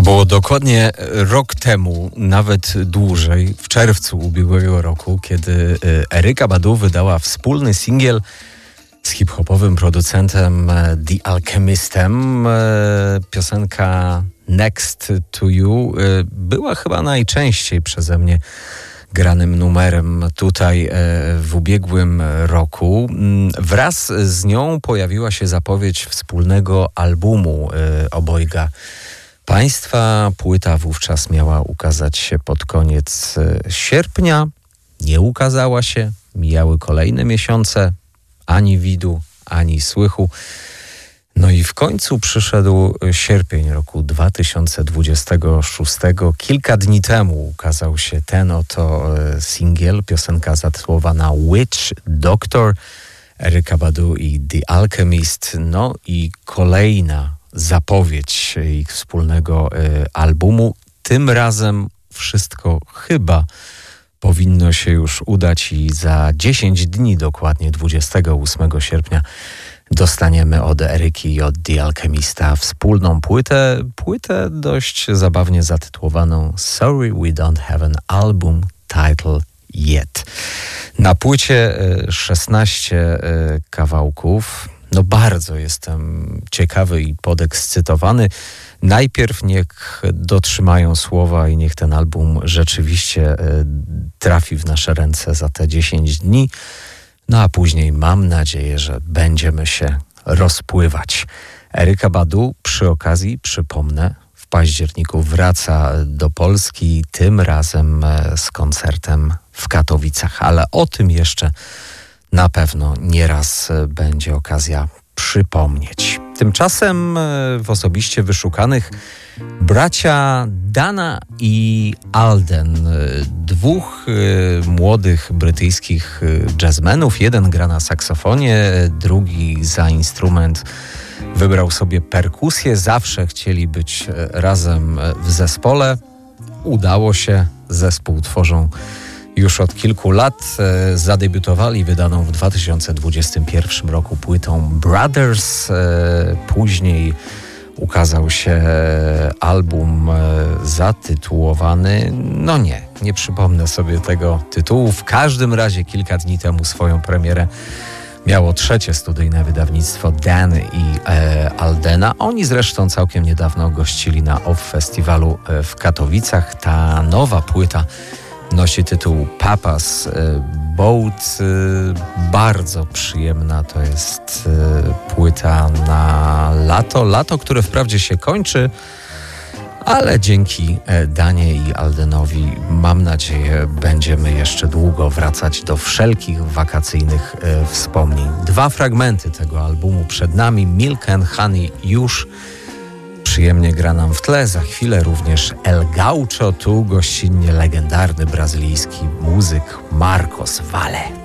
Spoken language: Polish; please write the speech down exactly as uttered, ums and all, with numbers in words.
Było dokładnie rok temu, nawet dłużej, w czerwcu ubiegłego roku, kiedy Erykka Badu wydała wspólny singiel z hip-hopowym producentem The Alchemistem. Piosenka Next to You była chyba najczęściej przeze mnie granym numerem tutaj w ubiegłym roku. Wraz z nią pojawiła się zapowiedź wspólnego albumu obojga państwa. Płyta wówczas miała ukazać się pod koniec sierpnia. Nie ukazała się. Mijały kolejne miesiące. Ani widu, ani słychu. No i w końcu przyszedł sierpień roku dwa tysiące dwudziestego szóstego. Kilka dni temu ukazał się ten oto singiel, piosenka zatytułowana Witch Doctor, Erykka Badu i The Alchemist. No i kolejna zapowiedź ich wspólnego y, albumu. Tym razem wszystko chyba powinno się już udać i za dziesięć dni, dokładnie dwudziestego ósmego sierpnia, dostaniemy od Eryki i od The Alchemista wspólną płytę, płytę dość zabawnie zatytułowaną Sorry We Don't Have an Album Title Yet. Na płycie szesnaście kawałków. No bardzo jestem ciekawy i podekscytowany. Najpierw niech dotrzymają słowa i niech ten album rzeczywiście trafi w nasze ręce za te dziesięć dni. No a później mam nadzieję, że będziemy się rozpływać. Erykka Badu przy okazji, przypomnę, w październiku wraca do Polski, tym razem z koncertem w Katowicach, ale o tym jeszcze na pewno nieraz będzie okazja przypomnieć. Tymczasem w osobiście wyszukanych bracia Dana i Alden, dwóch młodych brytyjskich jazzmenów. Jeden gra na saksofonie, drugi za instrument wybrał sobie perkusję. Zawsze chcieli być razem w zespole. Udało się, zespół tworzą już od kilku lat. Zadebiutowali wydaną w dwa tysiące dwudziestym pierwszym roku płytą Brothers. Później ukazał się album zatytułowany... No nie, nie przypomnę sobie tego tytułu. W każdym razie kilka dni temu swoją premierę miało trzecie studyjne wydawnictwo Dan i e, Aldena. Oni zresztą całkiem niedawno gościli na Off Festiwalu w Katowicach. Ta nowa płyta nosi tytuł Papa's Boat. Bardzo przyjemna to jest płyta na lato. Lato, które wprawdzie się kończy, ale dzięki Danie i Aldenowi, mam nadzieję, będziemy jeszcze długo wracać do wszelkich wakacyjnych wspomnień. Dwa fragmenty tego albumu przed nami. Milk and Honey już przyjemnie gra nam w tle. Za chwilę również El Gaucho, tu gościnnie legendarny brazylijski muzyk Marcos Valle.